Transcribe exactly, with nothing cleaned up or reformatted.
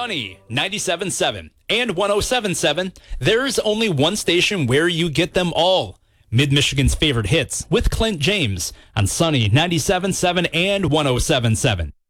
Sunny ninety-seven point seven and one oh seven point seven, there's only one station where you get them all. Mid-Michigan's favorite hits with Clint James on Sunny ninety-seven point seven and one oh seven point seven.